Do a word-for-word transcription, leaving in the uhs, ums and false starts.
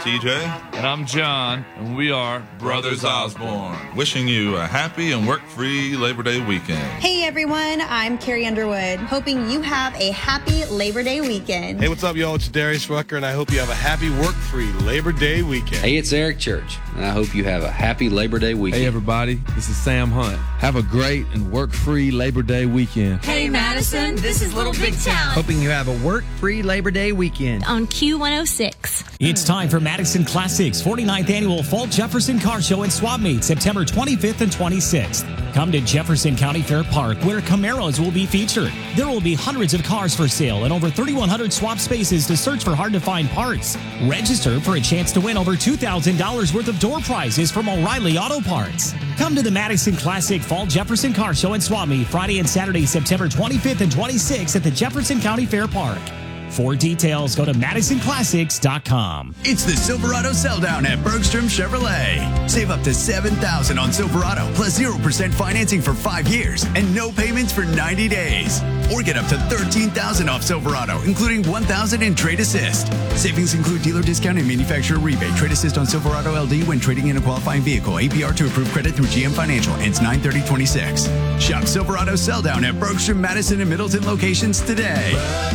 T J. And I'm John, and we are Brothers Osborne. Wishing you a happy and work-free Labor Day weekend. Hey everyone, I'm Carrie Underwood. Hoping you have a happy Labor Day weekend. Hey, what's up, y'all? It's Darius Rucker, and I hope you have a happy work-free Labor Day weekend. Hey, it's Eric Church, and I hope you have a happy Labor Day weekend. Hey, everybody. This is Sam Hunt. Have a great and work-free Labor Day weekend. Hey, Madison. This is Little Big Town. Hoping you have a work-free Labor Day weekend. On Q one oh six. It's time for Madison Classics forty-ninth Annual Fall Jefferson Car Show and Swap Meet, September twenty-fifth and twenty-sixth. Come to Jefferson County Fair Park, where Camaros will be featured. There will be hundreds of cars for sale and over thirty-one hundred swap spaces to search for hard-to-find parts. Register for a chance to win over two thousand dollars worth of door prizes from O'Reilly Auto Parts. Come to the Madison Classic Fall Jefferson Car Show and Swap Meet Friday and Saturday, September twenty-fifth and twenty-sixth at the Jefferson County Fair Park. For details, go to madison classics dot com. It's the Silverado Sell Down at Bergstrom Chevrolet. Save up to seven thousand dollars on Silverado plus zero percent financing for five years and no payments for ninety days. Or get up to thirteen thousand dollars off Silverado, including one thousand dollars in trade assist. Savings include dealer discount and manufacturer rebate. Trade assist on Silverado L D when trading in a qualifying vehicle. A P R to approved credit through G M Financial. Ends nine thirty twenty-six. Shop Silverado Sell Down at Bergstrom, Madison, and Middleton locations today.